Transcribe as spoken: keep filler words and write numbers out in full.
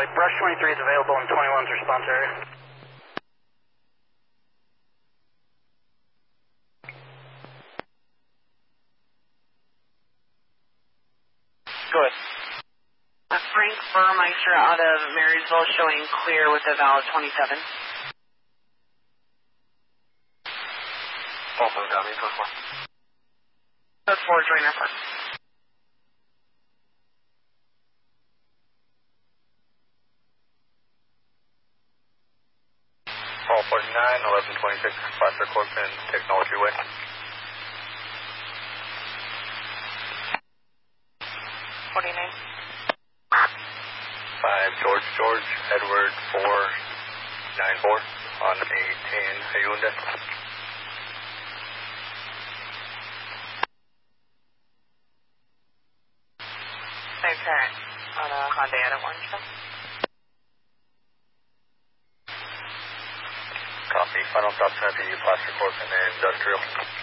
Charlie. Brush twenty-three is available in twenty-one's response area. Go ahead. Uh, Frank Burmeister out of Marysville showing clear with a valid twenty-seven. Also got me, code four. Code four, join our park. Paul forty-nine, eleven twenty-six, Placer Corcoran, Technology Way. forty-nine. five, George George, Edward four nine four on eighteen Hyundai. Same parent on a Hyundai out of Orangeville. Copy. Final stop, Tennessee, Placer Corcoran, Industrial.